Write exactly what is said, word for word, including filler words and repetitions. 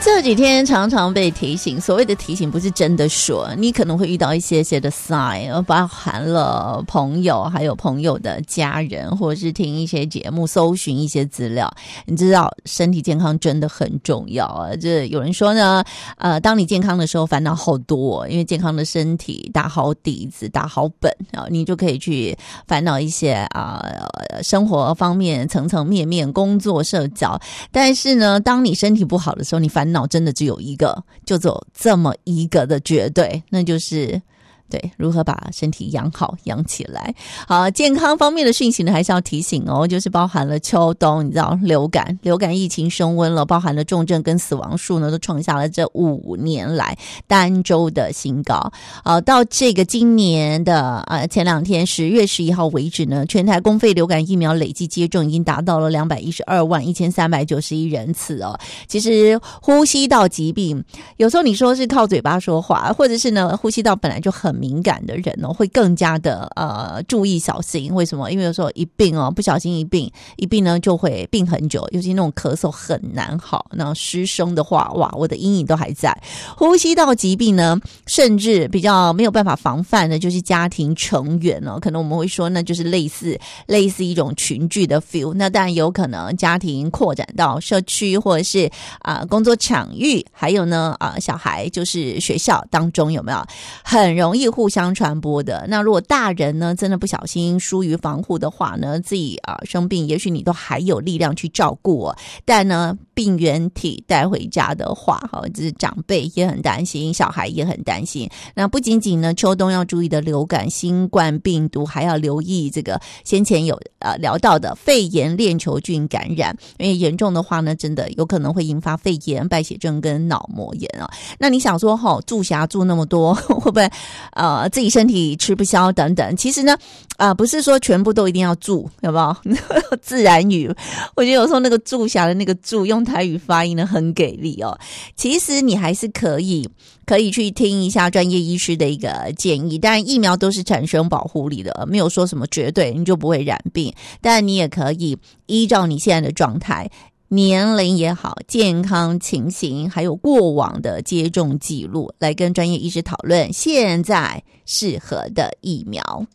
这几天常常被提醒，所谓的提醒不是真的说，你可能会遇到一些些的 sign， 包含了朋友还有朋友的家人，或者是听一些节目搜寻一些资料。你知道身体健康真的很重要啊！这有人说呢，呃，当你健康的时候烦恼好多，因为健康的身体打好底子打好本啊，你就可以去烦恼一些啊、呃、生活方面层层面面工作社交。但是呢，当你身体不好的时候，你烦恼真的只有一个，就只有这么一个的绝对，那就是对如何把身体养好养起来。好，健康方面的讯息呢还是要提醒哦，就是包含了秋冬你知道流感流感疫情升温了，包含了重症跟死亡数呢都创下了这五年来单周的新高。好，到这个今年的呃前两天十月十一号为止呢，全台公费流感疫苗累计接种已经达到了两百一十二万一千三百九十一人次哦。其实呼吸道疾病有时候你说是靠嘴巴说话，或者是呢呼吸道本来就很敏感的人哦，会更加的呃注意小心。为什么？因为有时候一病哦，不小心一病一病呢就会病很久，尤其那种咳嗽很难好，那失声的话，哇，我的阴影都还在。呼吸道疾病呢，甚至比较没有办法防范的，就是家庭成员哦，可能我们会说那就是类似类似一种群聚的 feel。那当然有可能家庭扩展到社区或者是啊、呃、工作场域，还有呢啊、呃、小孩就是学校当中有没有很容易互相传播的。那如果大人呢真的不小心疏于防护的话呢，自己啊、呃、生病也许你都还有力量去照顾哦，但呢病原体带回家的话，哈，就是长辈也很担心，小孩也很担心。那不仅仅呢秋冬要注意的流感新冠病毒，还要留意这个先前有呃聊到的肺炎链球菌感染，因为严重的话呢真的有可能会引发肺炎败血症跟脑膜炎啊。那你想说齁住辖住那么多会不会呃自己身体吃不消等等，其实呢啊、呃、不是说全部都一定要住，有没有自然语，我觉得有时候那个住辖的那个住用台语发音呢很给力哦。其实你还是可以可以去听一下专业医师的一个建议，当然疫苗都是产生保护力的，没有说什么绝对你就不会染病，但你也可以依照你现在的状态年龄也好，健康情形还有过往的接种记录来跟专业医师讨论现在适合的疫苗。